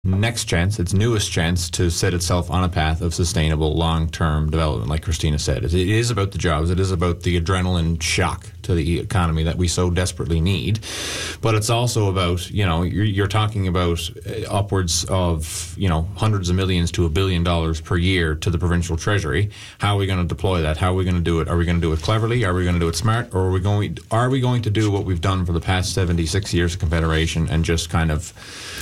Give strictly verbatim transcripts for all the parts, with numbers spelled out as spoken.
next chance, its newest chance to set itself on a path of sustainable long-term development, like Christina said. It is about the jobs. It is about the adrenaline shock to the economy that we so desperately need. But it's also about, you know, you're, you're talking about upwards of, you know, hundreds of millions to a billion dollars per year to the provincial treasury. How are we going to deploy that? How are we going to do it? Are we going to do it cleverly? Are we going to do it smart? Or are we going, are we going to do what we've done for the past seventy-six years of Confederation and just kind of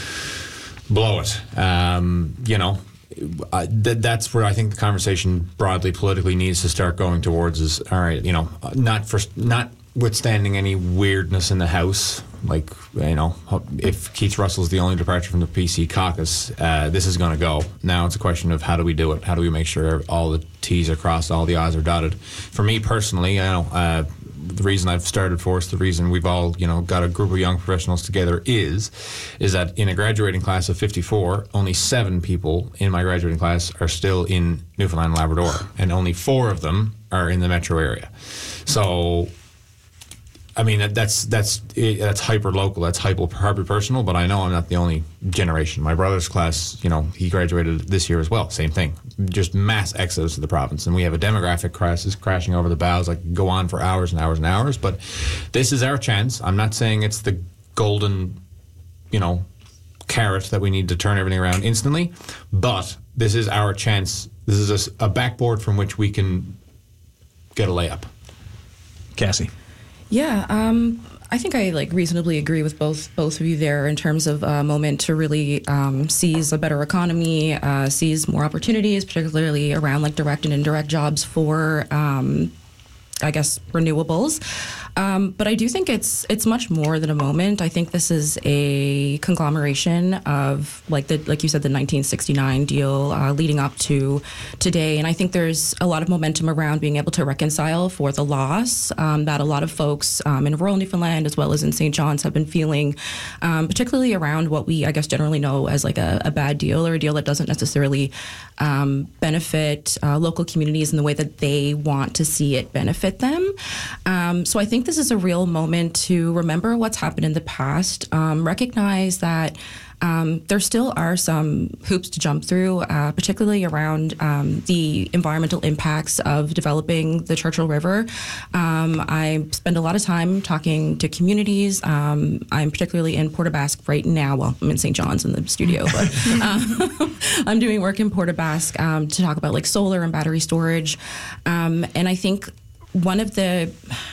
blow it? Um, you know, uh, th- that's where I think the conversation broadly politically needs to start going towards is, all right, you know, not for, not withstanding any weirdness in the House, like, you know, if Keith Russell's the only departure from the P C caucus, uh, this is going to go. Now it's a question of how do we do it? How do we make sure all the T's are crossed, all the I's are dotted? For me personally, you know, uh, the reason I've started Force, the reason we've all, you know, got a group of young professionals together is, is that in a graduating class of fifty-four, only seven people in my graduating class are still in Newfoundland and Labrador, and only four of them are in the metro area. So, I mean, that's that's that's hyper local, that's hyper hyper personal. But I know I'm not the only generation. My brother's class, you know, he graduated this year as well. Same thing, just mass exodus to the province, and we have a demographic crisis crashing over the bows. I could go on for hours and hours and hours. But this is our chance. I'm not saying it's the golden, you know, carrot that we need to turn everything around instantly, but this is our chance. This is a, a backboard from which we can get a layup. Cassie. Yeah, um, I think I like reasonably agree with both both of you there in terms of a moment to really um, seize a better economy, uh, seize more opportunities, particularly around like direct and indirect jobs for, um, I guess, renewables. Um, but I do think it's it's much more than a moment. I think this is a conglomeration of like the like you said the nineteen sixty-nine deal uh, leading up to today, and I think there's a lot of momentum around being able to reconcile for the loss um, that a lot of folks um, in rural Newfoundland as well as in Saint John's have been feeling, um, particularly around what we I guess generally know as like a, a bad deal or a deal that doesn't necessarily um, benefit uh, local communities in the way that they want to see it benefit them. Um, so I think this is a real moment to remember what's happened in the past, um, recognize that um, there still are some hoops to jump through, uh, particularly around um, the environmental impacts of developing the Churchill River. Um, I spend a lot of time talking to communities. Um, I'm particularly in Port aux Basques right now. Well, I'm in Saint John's in the studio, but um, I'm doing work in Port aux Basques um, to talk about like solar and battery storage. Um, and I think one of the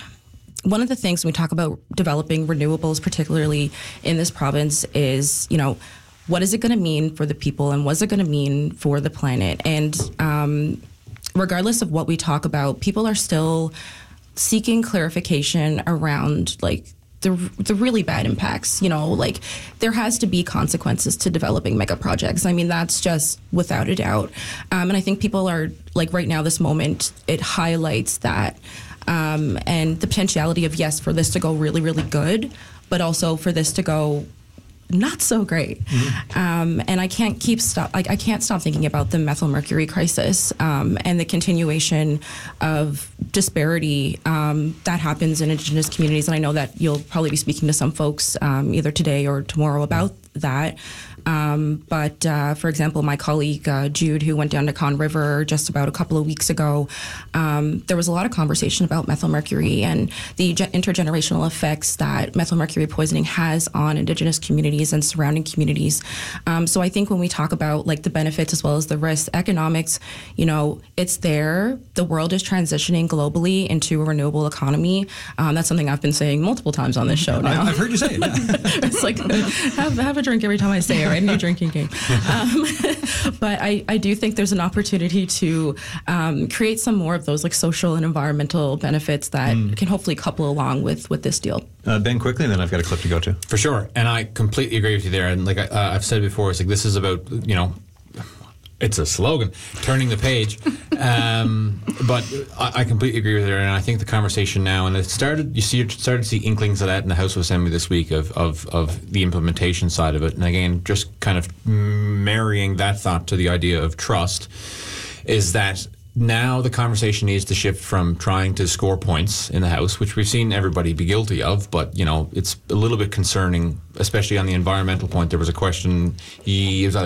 One of the things when we talk about developing renewables, particularly in this province, is, you know, what is it going to mean for the people and what's it going to mean for the planet? And um, regardless of what we talk about, people are still seeking clarification around, like, the the really bad impacts. You know, like, there has to be consequences to developing mega projects. I mean, that's just without a doubt. Um, and I think people are, like, right now, this moment, it highlights that. Um, and the potentiality of, yes, for this to go really, really good, but also for this to go not so great. Mm-hmm. Um, and I can't keep stop. Like, I can't stop thinking about the methylmercury crisis um, and the continuation of disparity um, that happens in Indigenous communities. And I know that you'll probably be speaking to some folks um, either today or tomorrow about that. Um, but, uh, for example, my colleague, uh, Jude, who went down to Conn River just about a couple of weeks ago, um, there was a lot of conversation about methylmercury and the ge- intergenerational effects that methylmercury poisoning has on Indigenous communities and surrounding communities. Um, so I think when we talk about, like, the benefits as well as the risks, economics, you know, it's there. The world is transitioning globally into a renewable economy. Um, that's something I've been saying multiple times on this show now. I've heard you say it. Yeah. It's like, have, have a drink every time I say it, right? A new drinking game. Um, but I, I do think there's an opportunity to um, create some more of those, like, social and environmental benefits that mm. can hopefully couple along with, with this deal. Uh, Ben, quickly, and then I've got a clip to go to. For sure. And I completely agree with you there. And like I, uh, I've said before, it's like this is about, you know, it's a slogan, turning the page. Um, but I, I completely agree with her, and I think the conversation now, and it started, you see, you started to see inklings of that in the House of Assembly this week of, of, of the implementation side of it. And again, just kind of marrying that thought to the idea of trust is that now the conversation needs to shift from trying to score points in the House, which we've seen everybody be guilty of, but, you know, it's a little bit concerning, especially on the environmental point. There was a question, he, it was